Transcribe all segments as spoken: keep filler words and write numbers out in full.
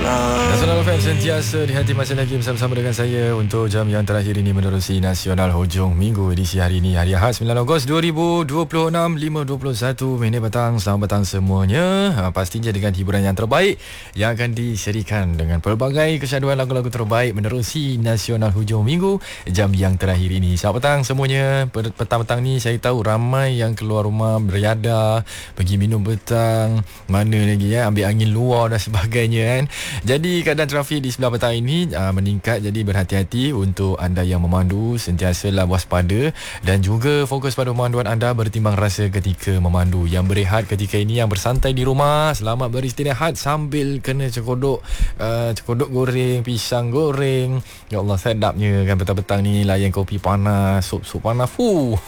Nasional F M sentiasa di hati masih lagi bersama-sama dengan saya untuk jam yang terakhir ini menerusi Nasional Hujung Minggu edisi hari ini, hari Ahad sembilan Ogos dua ribu dua puluh enam, lima dua puluh satu minit petang. Selamat petang semuanya. Ha, pastinya dengan hiburan yang terbaik yang akan diserikan dengan pelbagai kesyaduan lagu-lagu terbaik menerusi Nasional Hujung Minggu jam yang terakhir ini. Selamat petang semuanya. Petang-petang ni saya tahu ramai yang keluar rumah beriadah, pergi minum petang, mana lagi ya, ambil angin luar dan sebagainya kan. Jadi keadaan trafik di sebelah petang ini aa, meningkat, jadi berhati-hati untuk anda yang memandu, sentiasalah waspada dan juga fokus pada pemanduan anda, bertimbang rasa ketika memandu. Yang berehat ketika ini, yang bersantai di rumah, selamat beristirahat sambil kena cekodok aa, cekodok goreng, pisang goreng. Ya Allah, sedapnya kan petang-petang ni, layan kopi panas, sup-sup panas. Fuh.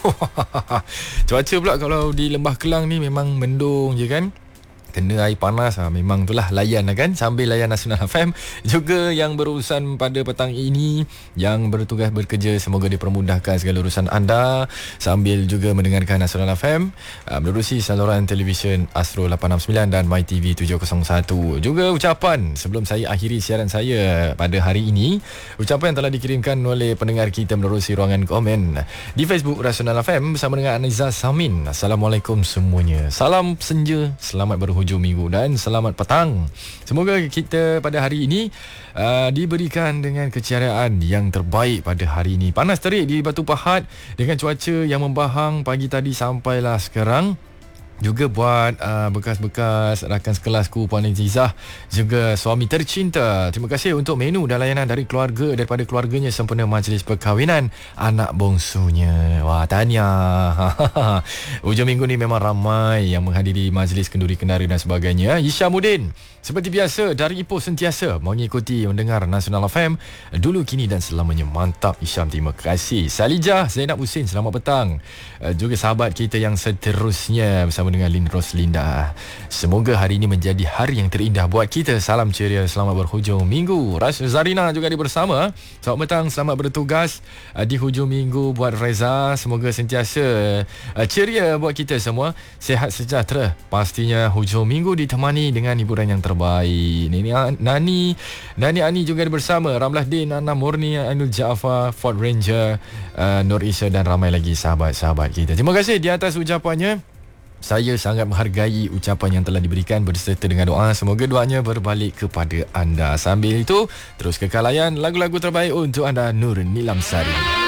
Cuaca pula kalau di Lembah Kelang ni memang mendung je kan. Kena air panas, ha, memang itulah layan kan, sambil layan Nasional F M. Juga yang berurusan pada petang ini, yang bertugas bekerja, semoga dipermudahkan segala urusan anda sambil juga mendengarkan Nasional F M uh, menerusi saluran televisyen Astro lapan enam sembilan dan MyTV tujuh kosong satu. Juga ucapan sebelum saya akhiri siaran saya pada hari ini, ucapan yang telah dikirimkan oleh pendengar kita menerusi ruangan komen di Facebook Nasional F M bersama dengan Aniza Samin. Assalamualaikum semuanya, salam senja, selamat berhujung hujung minggu dan selamat petang. Semoga kita pada hari ini uh, diberikan dengan keceriaan yang terbaik pada hari ini. Panas terik di Batu Pahat dengan cuaca yang membahang pagi tadi sampailah sekarang. Juga buat uh, bekas-bekas rakan sekelasku, Puan Azizah, juga suami tercinta, terima kasih untuk menu dan layanan dari keluarga, daripada keluarganya sempena majlis perkahwinan anak bongsunya. Wah, tahniah. Hujung minggu ni memang ramai yang menghadiri majlis kenduri kenari dan sebagainya. Hishamuddin seperti biasa dari Ipoh sentiasa mengikuti mendengar Nasional F M dulu, kini dan selamanya. Mantap Hisham, terima kasih. Salijah Zainab Husin, selamat petang. uh, Juga sahabat kita yang seterusnya bersama dengan Lin Roslinda. Semoga hari ini menjadi hari yang terindah buat kita. Salam ceria, selamat berhujung minggu. Ras Zarina juga di bersama. Selamat petang, selamat bertugas uh, di hujung minggu buat Reza. Semoga sentiasa uh, ceria buat kita semua. Sehat sejahtera. Pastinya hujung minggu ditemani dengan hiburan yang terbaik. Nini Nani Nani Ani juga di bersama. Ramlah Din, Anna Murni, Ainul Jaafar, Ford Ranger, uh, Nur Isa dan ramai lagi sahabat-sahabat kita. Terima kasih di atas ucapannya. Saya sangat menghargai ucapan yang telah diberikan berserta dengan doa. Semoga doanya berbalik kepada anda. Sambil itu, terus kekal layan lagu-lagu terbaik untuk anda, Nur Nilam Sari.